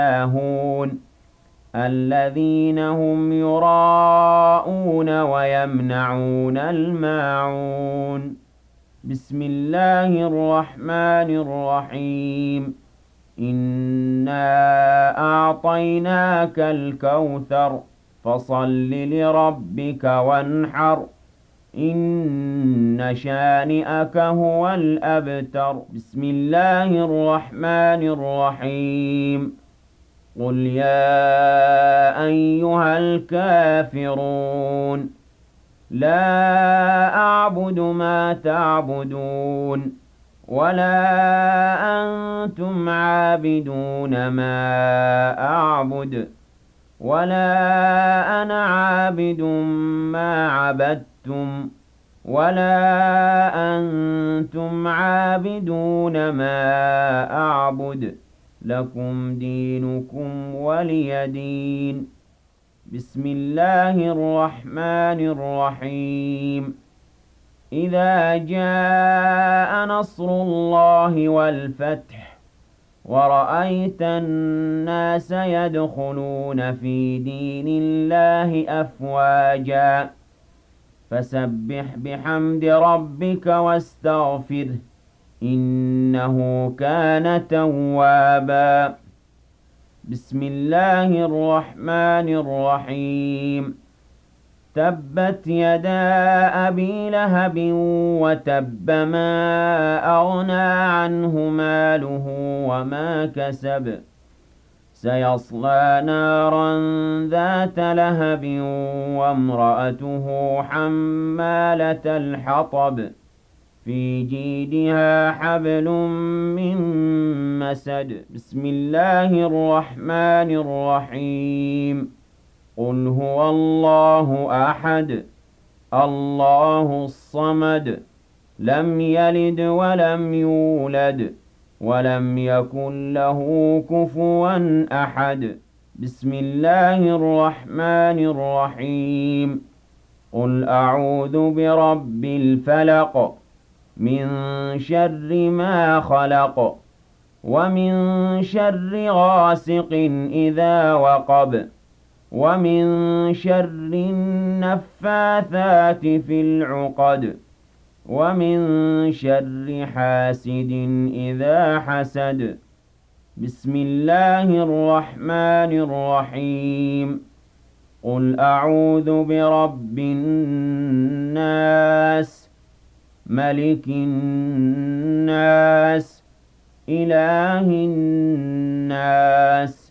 اللاهون الذين هم يراءون ويمنعون الماعون بسم الله الرحمن الرحيم إنا أعطيناك الكوثر فصل لربك وانحر إن شانئك هو الأبتر بسم الله الرحمن الرحيم قل يا أيها الكافرون لا أعبد ما تعبدون ولا أنتم عابدون ما أعبد ولا أنا عابد ما عبدتم ولا أنتم عابدون ما أعبد لكم دينكم ولي دين بسم الله الرحمن الرحيم إذا جاء نصر الله والفتح ورأيت الناس يدخلون في دين الله أفواجا فسبح بحمد ربك واستغفره إنه كان توابا بسم الله الرحمن الرحيم تبت يدا أبي لهب وتب ما أغنى عنه ماله وما كسب سيصلى نارا ذات لهب وامرأته حمالة الحطب في جيدها حبل من مسد بسم الله الرحمن الرحيم قل هو الله أحد الله الصمد لم يلد ولم يولد ولم يكن له كفوا أحد بسم الله الرحمن الرحيم قل أعوذ برب الفلق من شر ما خلق ومن شر غاسق إذا وقب ومن شر النفاثات في العقد ومن شر حاسد إذا حسد بسم الله الرحمن الرحيم قل أعوذ برب الناس ملك الناس إله الناس